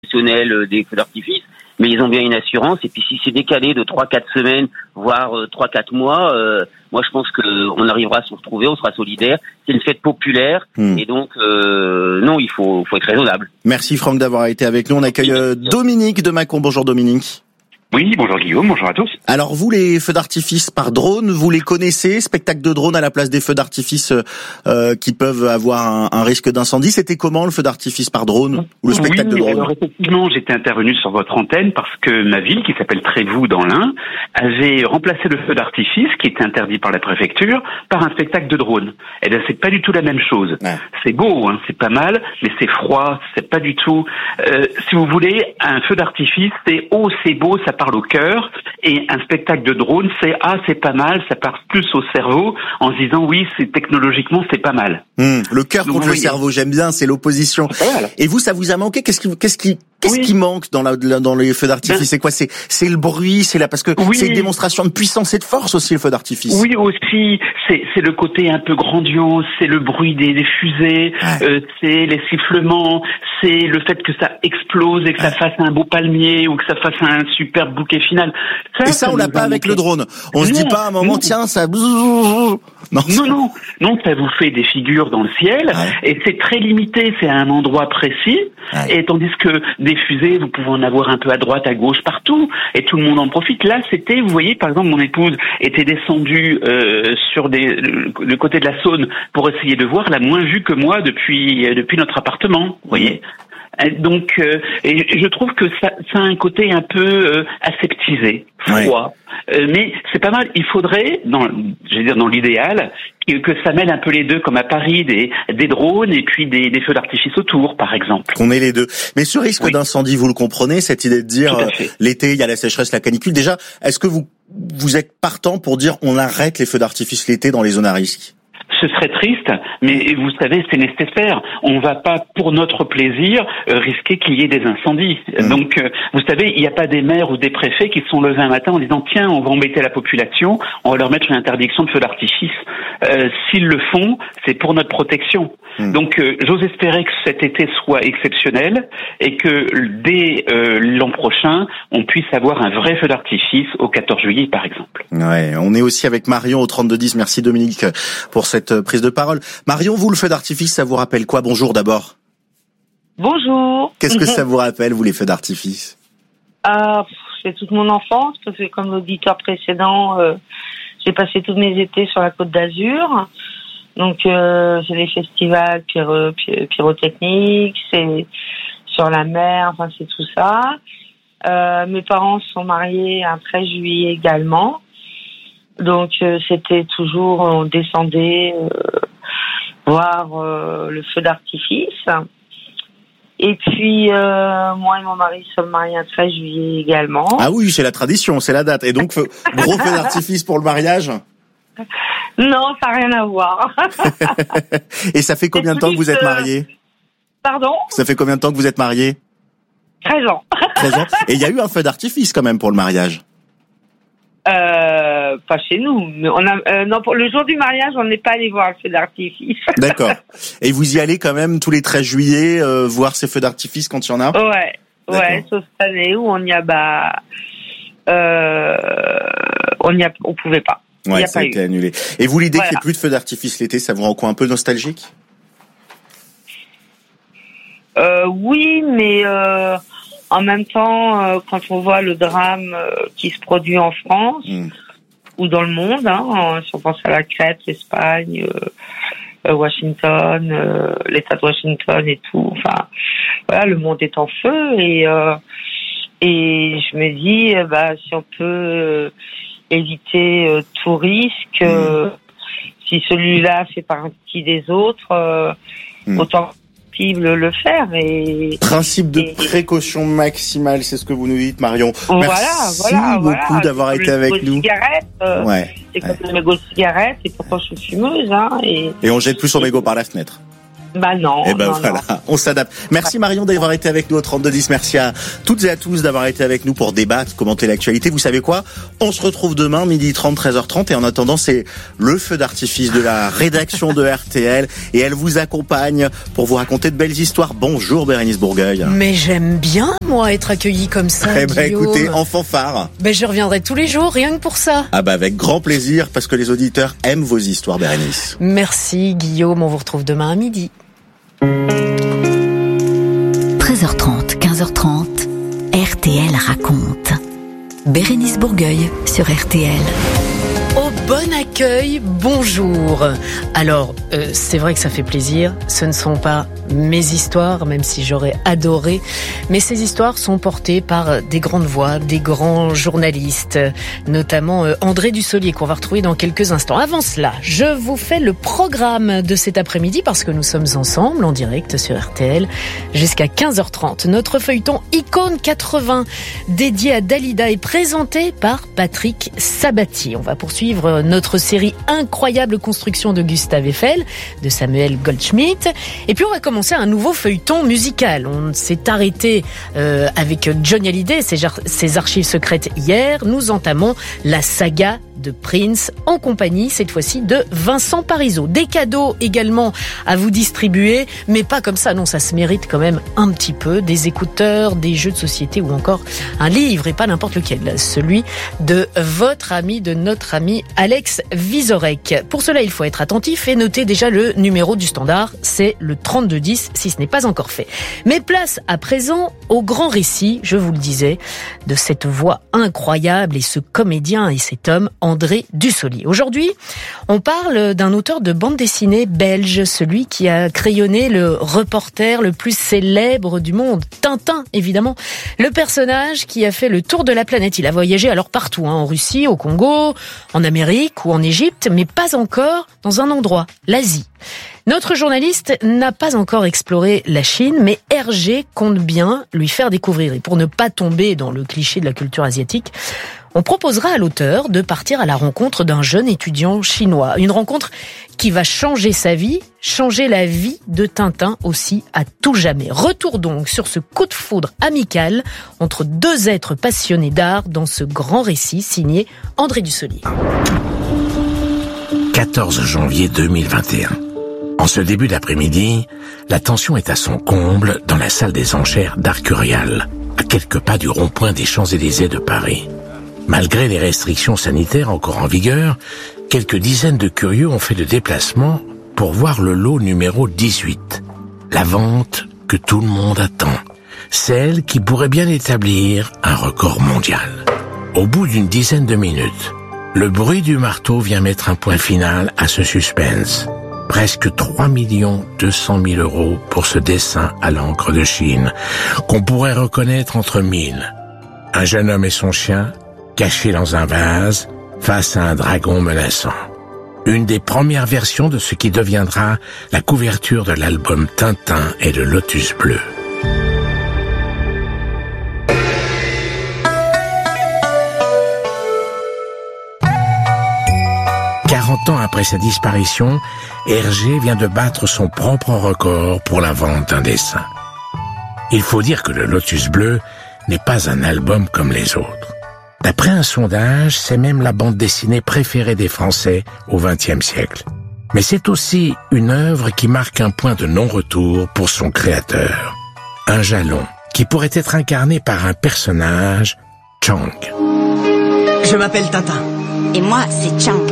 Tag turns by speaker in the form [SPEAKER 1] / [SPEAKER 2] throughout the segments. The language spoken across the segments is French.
[SPEAKER 1] des feux d'artifice, mais ils ont bien une assurance. Et puis si c'est décalé de 3-4 semaines, voire 3-4 mois, moi je pense qu'on arrivera à se retrouver, on sera solidaires. C'est une fête populaire et donc non, il faut être raisonnable.
[SPEAKER 2] Merci Franck d'avoir été avec nous. On accueille Dominique de Mâcon. Bonjour Dominique.
[SPEAKER 3] Oui, bonjour Guillaume, bonjour à tous.
[SPEAKER 2] Alors vous, les feux d'artifice par drone, vous les connaissez? Spectacle de drone à la place des feux d'artifice qui peuvent avoir un risque d'incendie. C'était comment le feu d'artifice par drone ou le spectacle de drone?
[SPEAKER 3] Alors effectivement, j'étais intervenu sur votre antenne parce que ma ville, qui s'appelle Trévoux dans l'Ain, avait remplacé le feu d'artifice, qui était interdit par la préfecture, par un spectacle de drone. Et bien c'est pas du tout la même chose. Ouais. C'est beau, hein, c'est pas mal, mais c'est froid, c'est pas du tout... si vous voulez, un feu d'artifice, c'est beau, ça parle au cœur, et un spectacle de drone, c'est pas mal, ça part plus au cerveau en se disant oui, technologiquement c'est pas mal.
[SPEAKER 2] Le cœur contre le cerveau, j'aime bien, c'est l'opposition. Voilà. Et vous, ça vous a manqué? Qu'est-ce qui manque dans les feux d'artifice? C'est quoi? C'est le bruit, parce que c'est une démonstration de puissance et de force aussi, le feu d'artifice.
[SPEAKER 3] Oui, aussi, c'est le côté un peu grandiose, c'est le bruit des fusées, c'est les sifflements, c'est le fait que ça explose et que ça fasse un beau palmier ou que ça fasse un superbe bouquet final.
[SPEAKER 2] Ça on l'a pas avec le drone. On se dit pas à un moment, tiens, ça...
[SPEAKER 3] Non, ça vous fait des figures dans le ciel, et c'est très limité, c'est à un endroit précis, et tandis que des fusées, vous pouvez en avoir un peu à droite, à gauche, partout, et tout le monde en profite. Là, vous voyez, par exemple, mon épouse était descendue sur le côté de la Saône pour essayer de voir, elle a moins vu que moi depuis notre appartement, vous voyez. Donc, et je trouve que ça a un côté un peu aseptisé, froid. Mais c'est pas mal. Il faudrait, dans l'idéal, que ça mêle un peu les deux, comme à Paris, des drones et puis des feux d'artifice autour, par exemple.
[SPEAKER 2] Qu'on ait les deux. Mais ce risque d'incendie, vous le comprenez, cette idée de dire l'été, il y a la sécheresse, la canicule. Déjà, est-ce que vous êtes partant pour dire on arrête les feux d'artifice l'été dans les zones à risque?
[SPEAKER 3] Ce serait triste, mais vous savez, c'est nécessaire. On va pas, pour notre plaisir, risquer qu'il y ait des incendies. Donc, vous savez, il n'y a pas des maires ou des préfets qui se sont levés un matin en disant « Tiens, on va embêter la population, on va leur mettre une interdiction de feu d'artifice. » S'ils le font, c'est pour notre protection. Donc, j'ose espérer que cet été soit exceptionnel et que dès l'an prochain, on puisse avoir un vrai feu d'artifice au 14 juillet, par exemple.
[SPEAKER 2] Ouais, on est aussi avec Marion au 3210. Merci Dominique pour cette prise de parole. Marion, vous, le feu d'artifice, ça vous rappelle quoi? Bonjour d'abord.
[SPEAKER 4] Bonjour.
[SPEAKER 2] Qu'est-ce que ça vous rappelle, vous, les feux d'artifice?
[SPEAKER 4] C'est toute mon enfance, parce que comme l'auditeur précédent, j'ai passé tous mes étés sur la Côte d'Azur. Donc, c'est les festivals pyrotechniques, c'est sur la mer, enfin, c'est tout ça. Mes parents se sont mariés un 13 juillet également. Donc, c'était toujours, on descendait voir le feu d'artifice. Et puis, moi et mon mari sommes mariés un 13 juillet également.
[SPEAKER 2] Ah oui, c'est la tradition, c'est la date. Et donc, gros feu d'artifice pour le mariage?
[SPEAKER 4] Non, ça n'a rien à voir.
[SPEAKER 2] Et ça fait combien de temps que vous êtes mariés?
[SPEAKER 4] Pardon?
[SPEAKER 2] Ça fait combien de temps que vous êtes mariés?
[SPEAKER 4] 13 ans.
[SPEAKER 2] 13 ans. Et il y a eu un feu d'artifice quand même pour le mariage?
[SPEAKER 4] Pas chez nous. Mais non, pour le jour du mariage, on n'est pas allé voir le feu d'artifice.
[SPEAKER 2] D'accord. Et vous y allez quand même tous les 13 juillet voir ces feux d'artifice quand il y en a?
[SPEAKER 4] Ouais, sauf cette année où on pouvait pas.
[SPEAKER 2] Ouais, ça a été annulé. Et vous, l'idée qu'il n'y ait plus de feux d'artifice l'été, ça vous rend quoi, un peu nostalgique?
[SPEAKER 4] Oui, mais en même temps, quand on voit le drame qui se produit en France ou dans le monde, si on pense à la Crète, l'Espagne, Washington, l'État de Washington et tout, enfin, voilà, le monde est en feu et je me dis, si on peut éviter tout risque, si celui-là fait partie des autres, autant possible le faire. Et
[SPEAKER 2] principe de précaution maximale, c'est ce que vous nous dites, Marion. Merci beaucoup d'avoir été avec nous.
[SPEAKER 4] C'est comme le mégot de cigarette, et pourtant je suis fumeuse. Et
[SPEAKER 2] on jette plus son mégot par la fenêtre.
[SPEAKER 4] Non.
[SPEAKER 2] Et voilà, on s'adapte. Merci Marion d'avoir été avec nous au 3210. Merci à toutes et à tous d'avoir été avec nous pour débattre, commenter l'actualité. Vous savez quoi ? On se retrouve demain, 12h30, 13h30. Et en attendant, c'est le feu d'artifice de la rédaction de RTL. Et elle vous accompagne pour vous raconter de belles histoires. Bonjour Bérénice Bourgueil.
[SPEAKER 5] Mais j'aime bien, moi, être accueillie comme ça,
[SPEAKER 2] écoutez, en fanfare.
[SPEAKER 5] Je reviendrai tous les jours, rien que pour ça.
[SPEAKER 2] Avec grand plaisir, parce que les auditeurs aiment vos histoires, Bérénice.
[SPEAKER 5] Merci Guillaume, on vous retrouve demain à midi.
[SPEAKER 6] 13h30, 15h30, RTL raconte. Bérénice Bourgueil sur RTL.
[SPEAKER 5] Au bon accueil, bonjour. Alors, c'est vrai que ça fait plaisir. Ce ne sont pas mes histoires, même si j'aurais adoré. Mais ces histoires sont portées par des grandes voix, des grands journalistes, notamment André Dussolier, qu'on va retrouver dans quelques instants. Avant cela, je vous fais le programme de cet après-midi parce que nous sommes ensemble en direct sur RTL jusqu'à 15h30. Notre feuilleton Icône 80 dédié à Dalida est présenté par Patrick Sabatier. On va poursuivre notre série Incroyable construction de Gustave Eiffel de Samuel Goldschmidt. Et puis on va commencer un nouveau feuilleton musical. On s'est arrêté avec Johnny Hallyday et ses archives secrètes hier. Nous entamons la saga de Prince en compagnie cette fois-ci de Vincent Parisot. Des cadeaux également à vous distribuer, mais pas comme ça, non, ça se mérite quand même un petit peu. Des écouteurs, des jeux de société ou encore un livre, et pas n'importe lequel, celui de votre ami, de notre ami Alex Vizorek. Pour cela, il faut être attentif et noter déjà le numéro du standard, c'est le 3210 si ce n'est pas encore fait. Mais place à présent au grand récit, je vous le disais, de cette voix incroyable et ce comédien et cet homme André Dussolier. Aujourd'hui, on parle d'un auteur de bande dessinée belge, celui qui a crayonné le reporter le plus célèbre du monde, Tintin évidemment. Le personnage qui a fait le tour de la planète. Il a voyagé alors partout, en Russie, au Congo, en Amérique ou en Égypte, mais pas encore dans un endroit, l'Asie. Notre journaliste n'a pas encore exploré la Chine, mais Hergé compte bien lui faire découvrir. Et pour ne pas tomber dans le cliché de la culture asiatique, on proposera à l'auteur de partir à la rencontre d'un jeune étudiant chinois. Une rencontre qui va changer sa vie, changer la vie de Tintin aussi à tout jamais. Retour donc sur ce coup de foudre amical entre deux êtres passionnés d'art dans ce grand récit signé André Dussolier.
[SPEAKER 7] 14 janvier 2021. En ce début d'après-midi, la tension est à son comble dans la salle des enchères d'Arcurial, à quelques pas du rond-point des Champs-Élysées de Paris. Malgré les restrictions sanitaires encore en vigueur, quelques dizaines de curieux ont fait le déplacement pour voir le lot numéro 18. La vente que tout le monde attend. Celle qui pourrait bien établir un record mondial. Au bout d'une dizaine de minutes, le bruit du marteau vient mettre un point final à ce suspense. Presque 3 200 000 € pour ce dessin à l'encre de Chine, qu'on pourrait reconnaître entre mille. Un jeune homme et son chien, cachés dans un vase, face à un dragon menaçant. Une des premières versions de ce qui deviendra la couverture de l'album Tintin et le Lotus Bleu. Ans après sa disparition, Hergé vient de battre son propre record pour la vente d'un dessin. Il faut dire que le Lotus Bleu n'est pas un album comme les autres. D'après un sondage, c'est même la bande dessinée préférée des Français au XXe siècle. Mais c'est aussi une œuvre qui marque un point de non-retour pour son créateur. Un jalon qui pourrait être incarné par un personnage, Chang.
[SPEAKER 8] Je m'appelle Tintin.
[SPEAKER 9] Et moi, c'est Chang.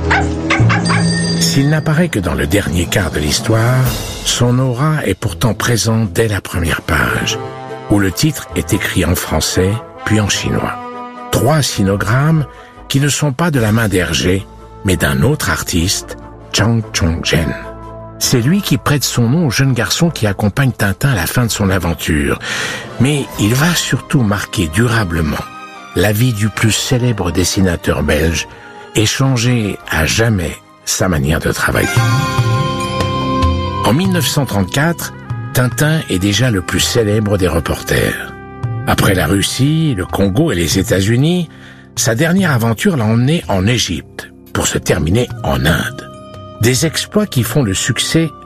[SPEAKER 7] S'il n'apparaît que dans le dernier quart de l'histoire, son aura est pourtant présente dès la première page, où le titre est écrit en français, puis en chinois. 3 sinogrammes qui ne sont pas de la main d'Hergé, mais d'un autre artiste, Chang Chong-jen. C'est lui qui prête son nom au jeune garçon qui accompagne Tintin à la fin de son aventure. Mais il va surtout marquer durablement la vie du plus célèbre dessinateur belge et changer à jamais sa manière de travailler. En 1934, Tintin est déjà le plus célèbre des reporters. Après la Russie, le Congo et les États-Unis, sa dernière aventure l'a emmené en Égypte, pour se terminer en Inde. Des exploits qui font le succès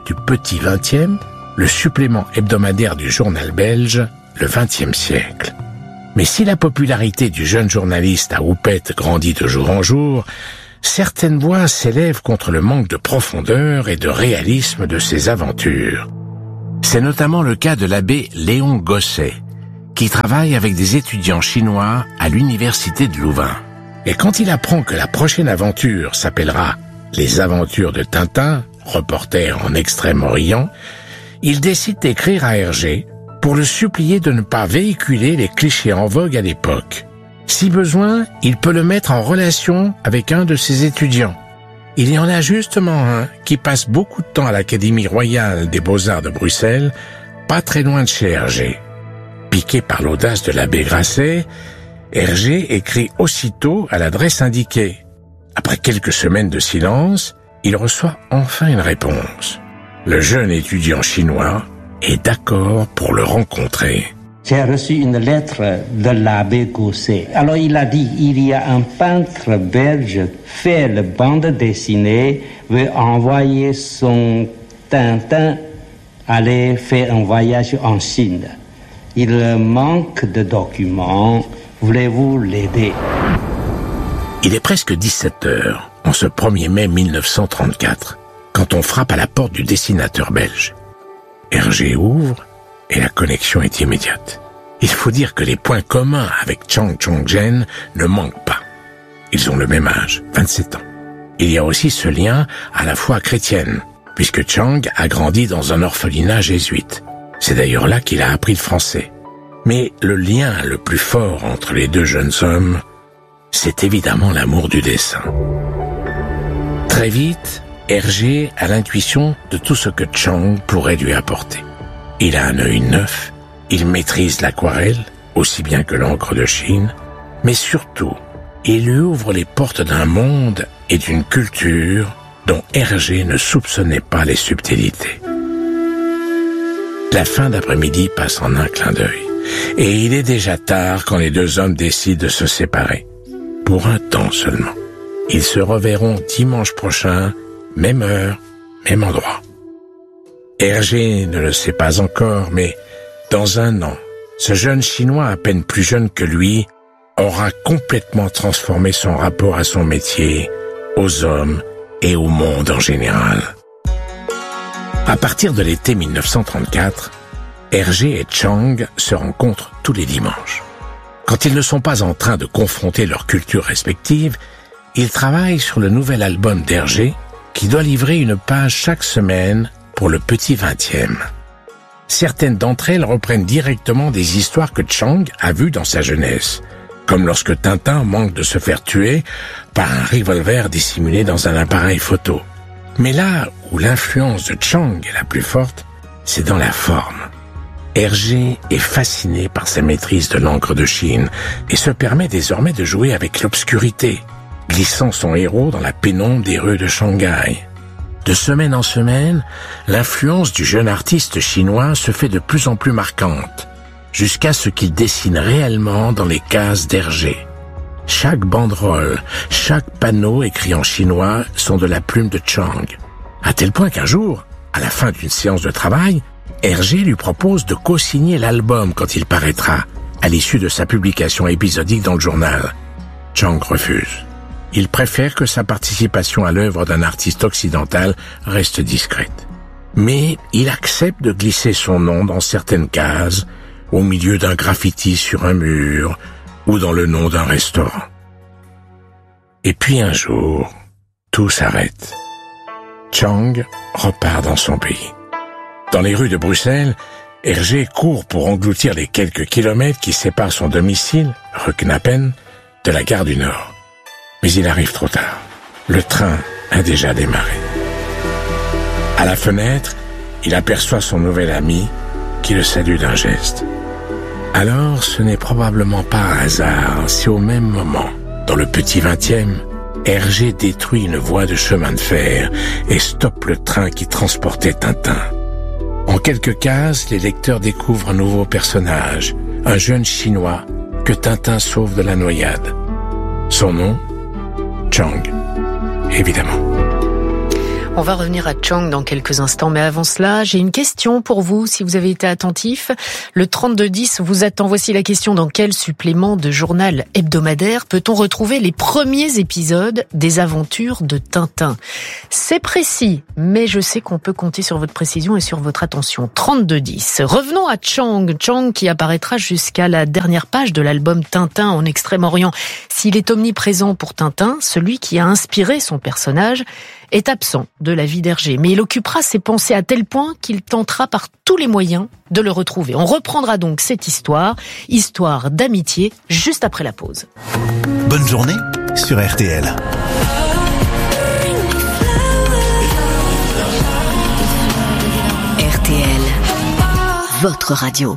[SPEAKER 7] du Petit 20e, le supplément hebdomadaire du journal belge, le 20e siècle. Mais si la popularité du jeune journaliste à houppette grandit de jour en jour, certaines voix s'élèvent contre le manque de profondeur et de réalisme de ses aventures. C'est notamment le cas de l'abbé Léon Gosset, qui travaille avec des étudiants chinois à l'université de Louvain. Et quand il apprend que la prochaine aventure s'appellera « Les aventures de Tintin », reporter en Extrême-Orient, il décide d'écrire à Hergé pour le supplier de ne pas véhiculer les clichés en vogue à l'époque. Si besoin, il peut le mettre en relation avec un de ses étudiants. Il y en a justement un qui passe beaucoup de temps à l'Académie royale des beaux-arts de Bruxelles, pas très loin de chez Hergé. Piqué par l'audace de l'abbé Grasset, Hergé écrit aussitôt à l'adresse indiquée. Après quelques semaines de silence, il reçoit enfin une réponse. Le jeune étudiant chinois est d'accord pour le rencontrer.
[SPEAKER 9] J'ai reçu une lettre de l'abbé Gosset. Alors il a dit, il y a un peintre belge fait le bande dessinée, veut envoyer son Tintin aller faire un voyage en Chine. Il manque de documents. Voulez-vous l'aider?
[SPEAKER 7] Il est presque 17 heures, en ce 1er mai 1934, quand on frappe à la porte du dessinateur belge. Hergé ouvre et la connexion est immédiate. Il faut dire que les points communs avec Chang Chong-jen ne manquent pas. Ils ont le même âge, 27 ans. Il y a aussi ce lien à la foi chrétienne, puisque Chang a grandi dans un orphelinat jésuite. C'est d'ailleurs là qu'il a appris le français. Mais le lien le plus fort entre les deux jeunes hommes, c'est évidemment l'amour du dessin. Très vite, Hergé a l'intuition de tout ce que Chang pourrait lui apporter. Il a un œil neuf, il maîtrise l'aquarelle, aussi bien que l'encre de Chine, mais surtout, il lui ouvre les portes d'un monde et d'une culture dont Hergé ne soupçonnait pas les subtilités. La fin d'après-midi passe en un clin d'œil, et il est déjà tard quand les deux hommes décident de se séparer. Pour un temps seulement. Ils se reverront dimanche prochain, même heure, même endroit. Hergé ne le sait pas encore, mais dans un an, ce jeune Chinois à peine plus jeune que lui aura complètement transformé son rapport à son métier, aux hommes et au monde en général. À partir de l'été 1934, Hergé et Chang se rencontrent tous les dimanches. Quand ils ne sont pas en train de confronter leurs cultures respectives, ils travaillent sur le nouvel album d'Hergé qui doit livrer une page chaque semaine pour le Petit 20e. Certaines d'entre elles reprennent directement des histoires que Chang a vues dans sa jeunesse, comme lorsque Tintin manque de se faire tuer par un revolver dissimulé dans un appareil photo. Mais là où l'influence de Chang est la plus forte, c'est dans la forme. Hergé est fasciné par sa maîtrise de l'encre de Chine et se permet désormais de jouer avec l'obscurité, glissant son héros dans la pénombre des rues de Shanghai. De semaine en semaine, l'influence du jeune artiste chinois se fait de plus en plus marquante, jusqu'à ce qu'il dessine réellement dans les cases d'Hergé. Chaque banderole, chaque panneau écrit en chinois sont de la plume de Chang, à tel point qu'un jour, à la fin d'une séance de travail, Hergé lui propose de co-signer l'album quand il paraîtra, à l'issue de sa publication épisodique dans le journal. Chang refuse. Il préfère que sa participation à l'œuvre d'un artiste occidental reste discrète. Mais il accepte de glisser son nom dans certaines cases, au milieu d'un graffiti sur un mur, ou dans le nom d'un restaurant. Et puis un jour, tout s'arrête. Chang repart dans son pays. Dans les rues de Bruxelles, Hergé court pour engloutir les quelques kilomètres qui séparent son domicile, rue Knappen, de la gare du Nord. Mais il arrive trop tard. Le train a déjà démarré. À la fenêtre, il aperçoit son nouvel ami qui le salue d'un geste. Alors, ce n'est probablement pas un hasard si au même moment, dans le Petit 20e, Hergé détruit une voie de chemin de fer et stoppe le train qui transportait Tintin. En quelques cases, les lecteurs découvrent un nouveau personnage, un jeune Chinois que Tintin sauve de la noyade. Son nom, Chang, évidemment.
[SPEAKER 5] On va revenir à Chang dans quelques instants, mais avant cela, j'ai une question pour vous, si vous avez été attentif. Le 3210 vous attend. Voici la question: dans quel supplément de journal hebdomadaire peut-on retrouver les premiers épisodes des aventures de Tintin? C'est précis, mais je sais qu'on peut compter sur votre précision et sur votre attention. 3210. Revenons à Chang. Chang qui apparaîtra jusqu'à la dernière page de l'album Tintin en Extrême-Orient. S'il est omniprésent pour Tintin, celui qui a inspiré son personnage est absent de la vie d'Hergé, mais il occupera ses pensées à tel point qu'il tentera par tous les moyens de le retrouver. On reprendra donc cette histoire d'amitié, juste après la pause.
[SPEAKER 10] Bonne journée sur RTL.
[SPEAKER 6] RTL, votre radio.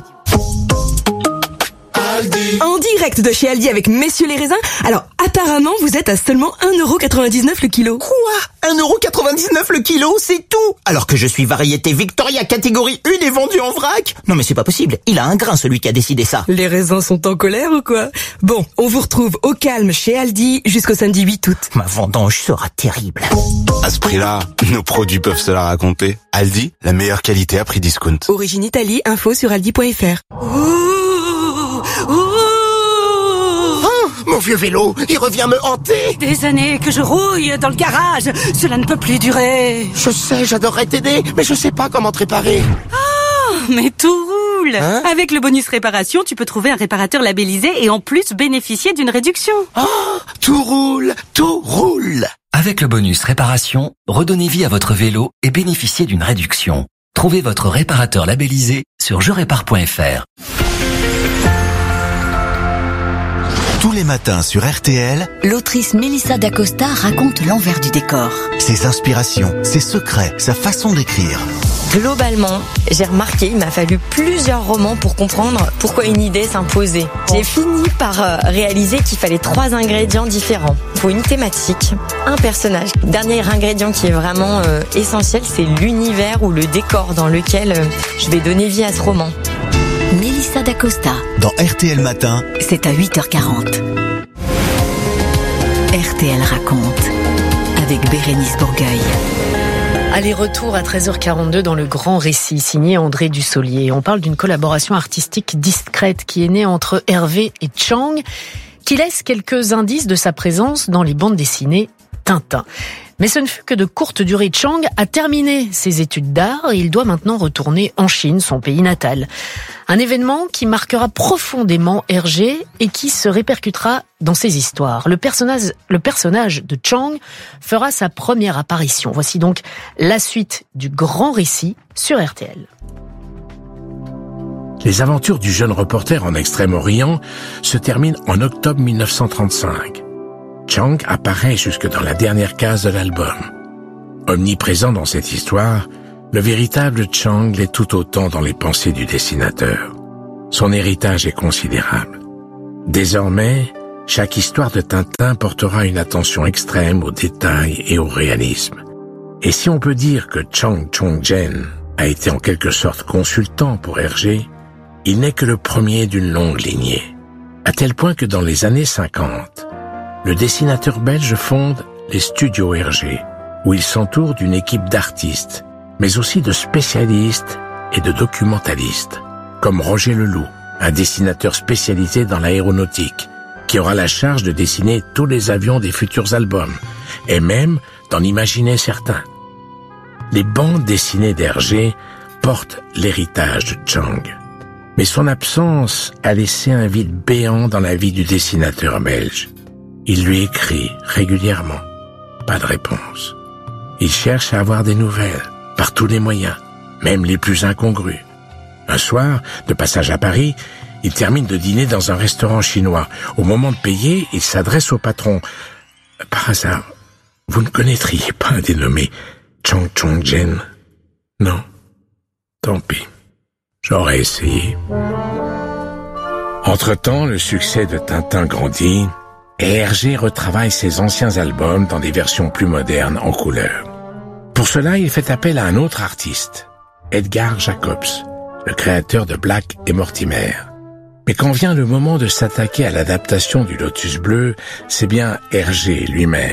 [SPEAKER 11] En direct de chez Aldi avec Messieurs les raisins. Alors, apparemment, vous êtes à seulement 1,99€ le kilo.
[SPEAKER 8] Quoi ? 1,99€ le kilo, c'est tout. Alors que je suis variété Victoria catégorie 1 et vendu en vrac. Non mais c'est pas possible, il a un grain celui qui a décidé ça.
[SPEAKER 11] Les raisins sont en colère ou quoi ? Bon, on vous retrouve au calme chez Aldi jusqu'au samedi 8 août.
[SPEAKER 8] Ma vendange sera terrible.
[SPEAKER 12] À ce prix-là, nos produits peuvent se la raconter. Aldi, la meilleure qualité à prix discount.
[SPEAKER 11] Origine Italie, info sur aldi.fr.
[SPEAKER 8] Mon vieux vélo, il revient me hanter.
[SPEAKER 13] Des années que je rouille dans le garage, cela ne peut plus durer.
[SPEAKER 8] Je sais, j'adorerais t'aider, mais je sais pas comment te réparer.
[SPEAKER 13] Ah, mais tout roule. Hein ? Avec le bonus réparation, tu peux trouver un réparateur labellisé et en plus bénéficier d'une réduction.
[SPEAKER 8] Oh, tout roule, tout roule.
[SPEAKER 14] Avec le bonus réparation, redonnez vie à votre vélo et bénéficiez d'une réduction. Trouvez votre réparateur labellisé sur jerépare.fr.
[SPEAKER 10] Tous les matins sur RTL,
[SPEAKER 6] l'autrice Mélissa d'Acosta raconte l'envers du décor.
[SPEAKER 10] Ses inspirations, ses secrets, sa façon d'écrire.
[SPEAKER 15] Globalement, j'ai remarqué, il m'a fallu plusieurs romans pour comprendre pourquoi une idée s'imposait. J'ai fini par réaliser qu'il fallait 3 ingrédients différents. Il faut une thématique, un personnage. Dernier ingrédient qui est vraiment essentiel, c'est l'univers ou le décor dans lequel je vais donner vie à ce roman.
[SPEAKER 6] Mélissa d'Acosta.
[SPEAKER 10] Dans RTL Matin,
[SPEAKER 6] c'est à 8h40. RTL raconte avec Bérénice Bourgueil.
[SPEAKER 5] Aller-retour à 13h42 dans le grand récit signé André Dussolier. On parle d'une collaboration artistique discrète qui est née entre Hervé et Chang, qui laisse quelques indices de sa présence dans les bandes dessinées Tintin. Mais ce ne fut que de courte durée. Chang a terminé ses études d'art et il doit maintenant retourner en Chine, son pays natal. Un événement qui marquera profondément Hergé et qui se répercutera dans ses histoires. Le personnage de Chang fera sa première apparition. Voici donc la suite du grand récit sur RTL.
[SPEAKER 7] Les aventures du jeune reporter en Extrême-Orient se terminent en octobre 1935. Chang apparaît jusque dans la dernière case de l'album. Omniprésent dans cette histoire, le véritable Chang l'est tout autant dans les pensées du dessinateur. Son héritage est considérable. Désormais, chaque histoire de Tintin portera une attention extrême aux détails et au réalisme. Et si on peut dire que Chang Chong-jen a été en quelque sorte consultant pour Hergé, il n'est que le premier d'une longue lignée. À tel point que dans les années 50, le dessinateur belge fonde les studios Hergé, où il s'entoure d'une équipe d'artistes, mais aussi de spécialistes et de documentalistes, comme Roger Leloup, un dessinateur spécialisé dans l'aéronautique, qui aura la charge de dessiner tous les avions des futurs albums, et même d'en imaginer certains. Les bandes dessinées d'Hergé portent l'héritage de Chang, mais son absence a laissé un vide béant dans la vie du dessinateur belge. Il lui écrit régulièrement. Pas de réponse. Il cherche à avoir des nouvelles, par tous les moyens, même les plus incongrus. Un soir, de passage à Paris, il termine de dîner dans un restaurant chinois. Au moment de payer, il s'adresse au patron. « Par hasard, vous ne connaîtriez pas un dénommé Chang Chong-jen ?»« Non. Tant pis. J'aurais essayé. » Entre-temps, le succès de Tintin grandit, et Hergé retravaille ses anciens albums dans des versions plus modernes en couleur. Pour cela, il fait appel à un autre artiste, Edgar Jacobs, le créateur de Black et Mortimer. Mais quand vient le moment de s'attaquer à l'adaptation du Lotus Bleu, c'est bien Hergé lui-même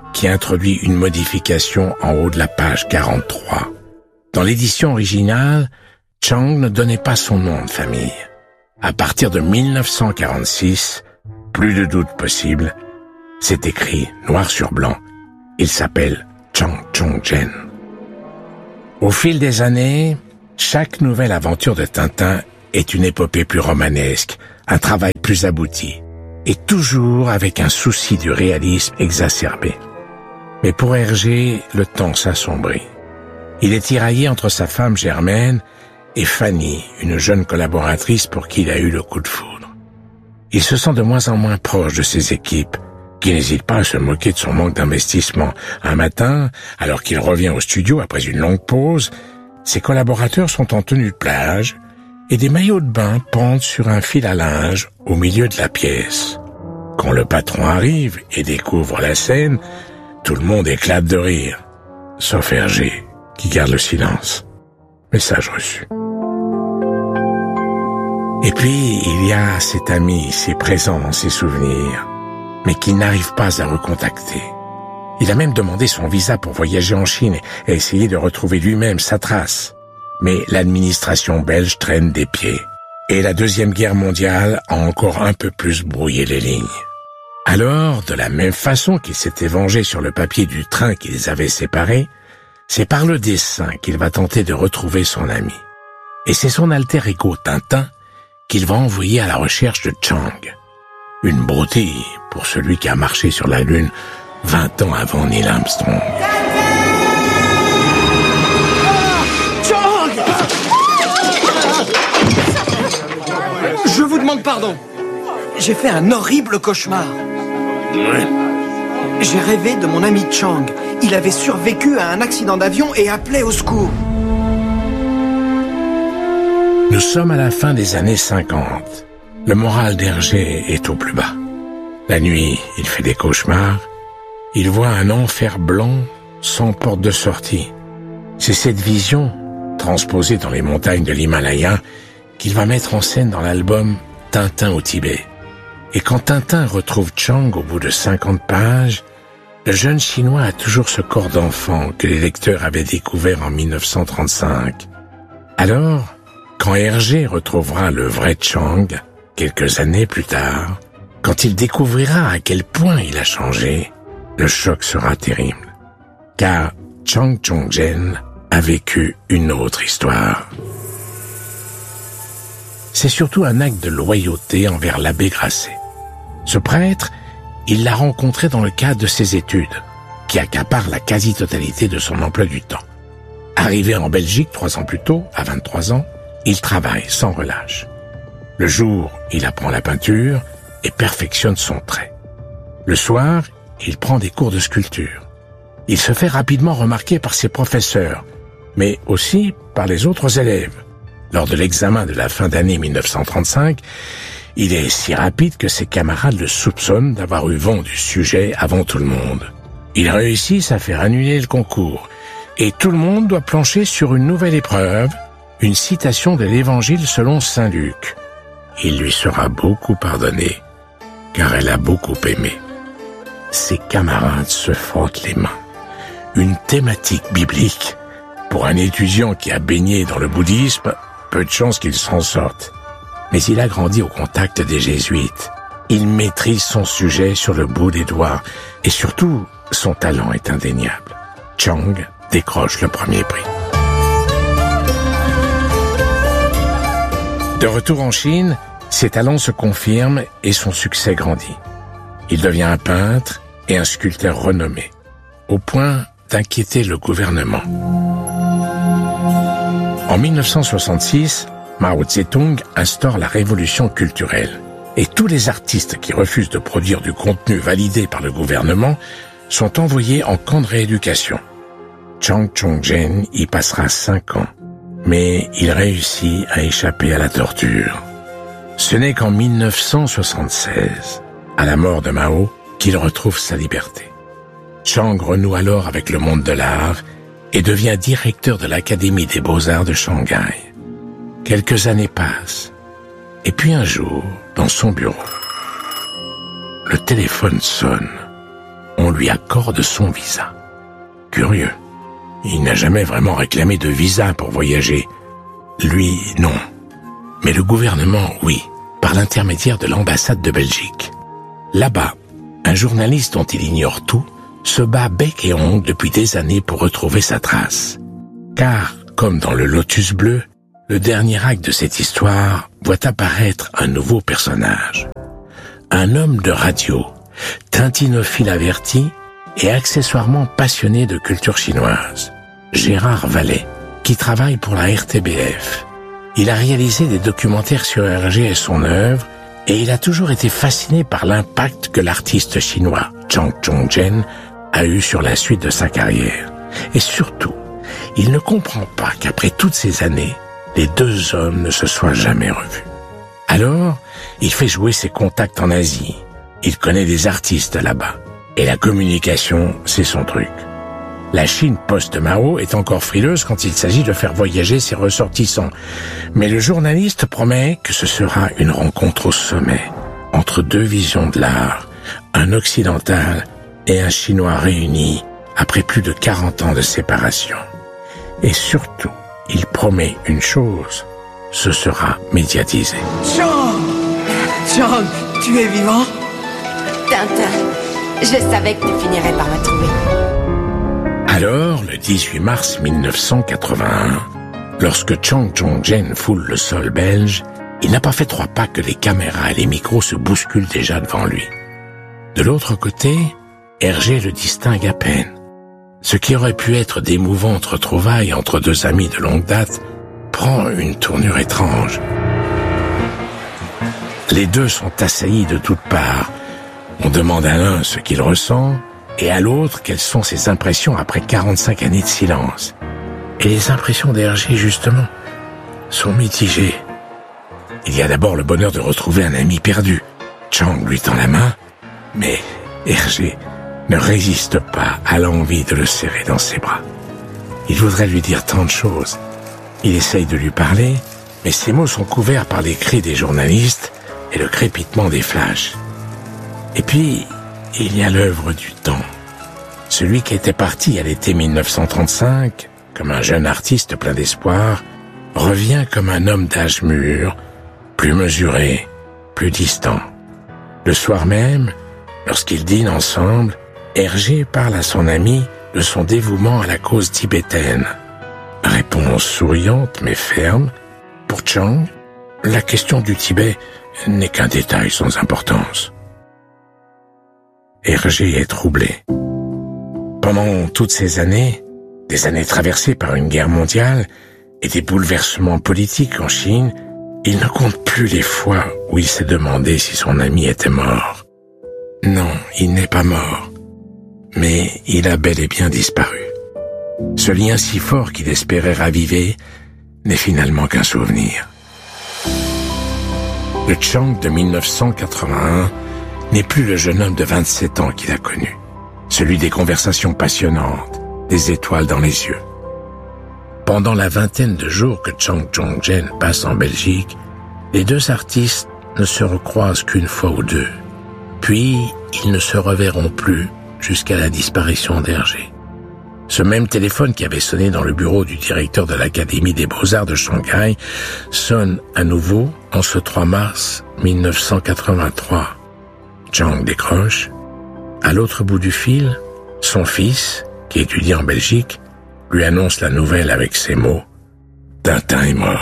[SPEAKER 7] qui introduit une modification en haut de la page 43. Dans l'édition originale, Chang ne donnait pas son nom de famille. À partir de 1946, plus de doute possible, c'est écrit noir sur blanc. Il s'appelle Chang Chong-jen. Au fil des années, chaque nouvelle aventure de Tintin est une épopée plus romanesque, un travail plus abouti, et toujours avec un souci du réalisme exacerbé. Mais pour Hergé, le temps s'assombrit. Il est tiraillé entre sa femme Germaine et Fanny, une jeune collaboratrice pour qui il a eu le coup de foudre. Il se sent de moins en moins proche de ses équipes, qui n'hésitent pas à se moquer de son manque d'investissement. Un matin, alors qu'il revient au studio après une longue pause, ses collaborateurs sont en tenue de plage et des maillots de bain pendent sur un fil à linge au milieu de la pièce. Quand le patron arrive et découvre la scène, tout le monde éclate de rire, sauf Hergé, qui garde le silence. Message reçu. Et puis, il y a cet ami, si présent dans ses souvenirs, mais qui n'arrive pas à recontacter. Il a même demandé son visa pour voyager en Chine et essayer de retrouver lui-même sa trace. Mais l'administration belge traîne des pieds. Et la Deuxième Guerre mondiale a encore un peu plus brouillé les lignes. Alors, de la même façon qu'il s'était vengé sur le papier du train qui les avait séparés, c'est par le dessin qu'il va tenter de retrouver son ami. Et c'est son alter ego Tintin qu'il va envoyer à la recherche de Chang. Une broutille pour celui qui a marché sur la Lune 20 ans avant Neil Armstrong.
[SPEAKER 16] Chang! Je vous demande pardon. J'ai fait un horrible cauchemar. J'ai rêvé de mon ami Chang. Il avait survécu à un accident d'avion et appelait au secours.
[SPEAKER 7] Nous sommes à la fin des années 50. Le moral d'Hergé est au plus bas. La nuit, il fait des cauchemars. Il voit un enfer blanc sans porte de sortie. C'est cette vision, transposée dans les montagnes de l'Himalaya, qu'il va mettre en scène dans l'album Tintin au Tibet. Et quand Tintin retrouve Chang au bout de 50 pages, le jeune Chinois a toujours ce corps d'enfant que les lecteurs avaient découvert en 1935. Alors, quand Hergé retrouvera le vrai Chang, quelques années plus tard, quand il découvrira à quel point il a changé, le choc sera terrible. Car Chang Chong-jen a vécu une autre histoire. C'est surtout un acte de loyauté envers l'abbé Grasset. Ce prêtre, il l'a rencontré dans le cadre de ses études, qui accaparent la quasi-totalité de son emploi du temps. Arrivé en Belgique 3 ans plus tôt, à 23 ans, il travaille sans relâche. Le jour, il apprend la peinture et perfectionne son trait. Le soir, il prend des cours de sculpture. Il se fait rapidement remarquer par ses professeurs, mais aussi par les autres élèves. Lors de l'examen de la fin d'année 1935, il est si rapide que ses camarades le soupçonnent d'avoir eu vent du sujet avant tout le monde. Ils réussissent à faire annuler le concours, et tout le monde doit plancher sur une nouvelle épreuve, une citation de l'Évangile selon saint Luc. Il lui sera beaucoup pardonné, car elle a beaucoup aimé. Ses camarades se frottent les mains. Une thématique biblique. Pour un étudiant qui a baigné dans le bouddhisme, peu de chance qu'il s'en sorte. Mais il a grandi au contact des jésuites. Il maîtrise son sujet sur le bout des doigts. Et surtout, son talent est indéniable. Chang décroche le premier prix. De retour en Chine, ses talents se confirment et son succès grandit. Il devient un peintre et un sculpteur renommé, au point d'inquiéter le gouvernement. En 1966, Mao Tse-tung instaure la révolution culturelle et tous les artistes qui refusent de produire du contenu validé par le gouvernement sont envoyés en camp de rééducation. Chang Chong-jen y passera 5 ans, mais il réussit à échapper à la torture. Ce n'est qu'en 1976, à la mort de Mao, qu'il retrouve sa liberté. Chang renoue alors avec le monde de l'art et devient directeur de l'Académie des Beaux-Arts de Shanghai. Quelques années passent, et puis un jour, dans son bureau, le téléphone sonne. on lui accorde son visa. Curieux. Il n'a jamais vraiment réclamé de visa pour voyager. Lui, non. Mais le gouvernement, oui, par l'intermédiaire de l'ambassade de Belgique. Là-bas, un journaliste dont il ignore tout se bat bec et ongles depuis des années pour retrouver sa trace. Car, comme dans le Lotus bleu, le dernier acte de cette histoire voit apparaître un nouveau personnage. Un homme de radio, tintinophile averti et accessoirement passionné de culture chinoise. Gérard Vallet, qui travaille pour la RTBF. Il a réalisé des documentaires sur Hergé et son œuvre, et il a toujours été fasciné par l'impact que l'artiste chinois Chang Chong-jen a eu sur la suite de sa carrière. Et surtout, il ne comprend pas qu'après toutes ces années, les deux hommes ne se soient jamais revus. Alors, il fait jouer ses contacts en Asie. Il connaît des artistes là-bas. Et la communication, c'est son truc. La Chine post-Mao est encore frileuse quand il s'agit de faire voyager ses ressortissants. Mais le journaliste promet que ce sera une rencontre au sommet, entre deux visions de l'art, un occidental et un chinois réunis après plus de 40 ans de séparation. Et surtout, il promet une chose, ce sera médiatisé.
[SPEAKER 16] Chang, tu es vivant?
[SPEAKER 17] Tintin, je savais que tu finirais par me trouver.
[SPEAKER 7] Alors, le 18 mars 1981, lorsque Chang Chong-jen foule le sol belge, il n'a pas fait 3 pas que les caméras et les micros se bousculent déjà devant lui. De l'autre côté, Hergé le distingue à peine. Ce qui aurait pu être d'émouvantes retrouvailles entre deux amis de longue date prend une tournure étrange. Les deux sont assaillis de toutes parts. On demande à l'un ce qu'il ressent, et à l'autre quelles sont ses impressions après 45 années de silence. Et les impressions d'Hergé, justement, sont mitigées. Il y a d'abord le bonheur de retrouver un ami perdu. Chang lui tend la main, mais Hergé ne résiste pas à l'envie de le serrer dans ses bras. Il voudrait lui dire tant de choses. Il essaye de lui parler, mais ses mots sont couverts par les cris des journalistes et le crépitement des flashs. Et puis, il y a l'œuvre du temps. Celui qui était parti à l'été 1935, comme un jeune artiste plein d'espoir, revient comme un homme d'âge mûr, plus mesuré, plus distant. Le soir même, lorsqu'ils dînent ensemble, Hergé parle à son ami de son dévouement à la cause tibétaine. Réponse souriante mais ferme. Pour Chang, la question du Tibet n'est qu'un détail sans importance. Hergé est troublé. Pendant toutes ces années, des années traversées par une guerre mondiale et des bouleversements politiques en Chine, il ne compte plus les fois où il s'est demandé si son ami était mort. Non, il n'est pas mort, mais il a bel et bien disparu. Ce lien si fort qu'il espérait raviver n'est finalement qu'un souvenir. Le Chang de 1981 n'est plus le jeune homme de 27 ans qu'il a connu, celui des conversations passionnantes, des étoiles dans les yeux. Pendant la vingtaine de jours que Chang Chong-jen passe en Belgique, les deux artistes ne se recroisent qu'une fois ou deux, puis ils ne se reverront plus jusqu'à la disparition d'Hergé. Ce même téléphone qui avait sonné dans le bureau du directeur de l'Académie des Beaux-Arts de Shanghai sonne à nouveau en ce 3 mars 1983. Chang décroche. À l'autre bout du fil, son fils, qui étudie en Belgique, lui annonce la nouvelle avec ces mots « Tintin est mort ».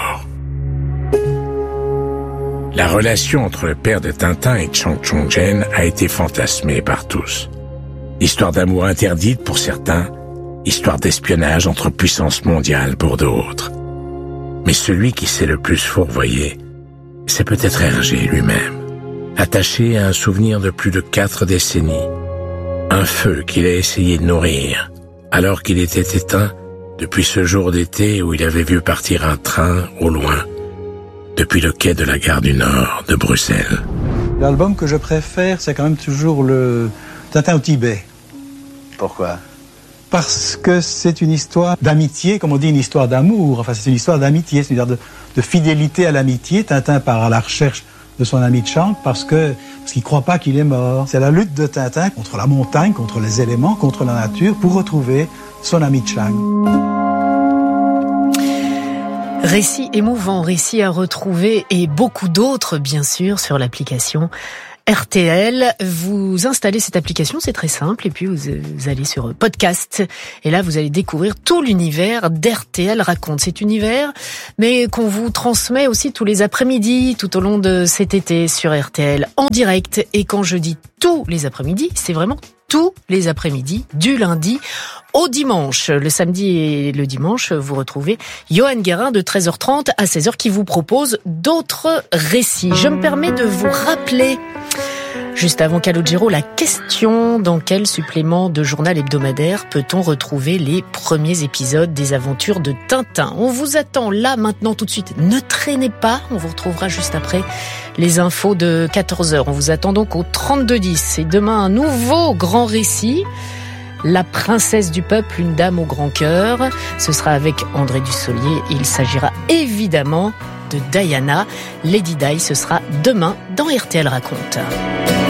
[SPEAKER 7] La relation entre le père de Tintin et Chang Chong-jen a été fantasmée par tous. Histoire d'amour interdite pour certains, histoire d'espionnage entre puissances mondiales pour d'autres. Mais celui qui s'est le plus fourvoyé, c'est peut-être Hergé lui-même, attaché à un souvenir de plus de 4 décennies. Un feu qu'il a essayé de nourrir, alors qu'il était éteint depuis ce jour d'été où il avait vu partir un train au loin, depuis le quai de la gare du Nord de Bruxelles.
[SPEAKER 18] L'album que je préfère, c'est quand même toujours le Tintin au Tibet.
[SPEAKER 19] Pourquoi ?
[SPEAKER 18] Parce que c'est une histoire d'amitié, comme on dit, une histoire d'amour. Enfin, c'est une histoire d'amitié, c'est une histoire de fidélité à l'amitié. Tintin part à la recherche de son ami Chang parce qu'il croit pas qu'il est mort. C'est la lutte de Tintin contre la montagne, contre les éléments, contre la nature pour retrouver son ami Chang.
[SPEAKER 5] Récit émouvant, récit à retrouver et beaucoup d'autres bien sûr sur l'application RTL. Vous installez cette application, c'est très simple, et puis vous allez sur podcast, et là vous allez découvrir tout l'univers d'RTL Raconte. Cet univers, mais qu'on vous transmet aussi tous les après-midi, tout au long de cet été sur RTL, en direct. Et quand je dis tous les après-midi, c'est vraiment tous les après-midi, du lundi au dimanche. Le samedi et le dimanche, vous retrouvez Johan Guérin de 13h30 à 16h qui vous propose d'autres récits. Je me permets de vous rappeler, juste avant Calogero, la question: dans quel supplément de journal hebdomadaire peut-on retrouver les premiers épisodes des aventures de Tintin? On vous attend là, maintenant, tout de suite. Ne traînez pas, on vous retrouvera juste après les infos de 14h. On vous attend donc au 3210. Et demain, un nouveau grand récit. La princesse du peuple, une dame au grand cœur. Ce sera avec André Dussolier. Il s'agira évidemment de Diana. Lady Di, ce sera demain dans RTL Raconte.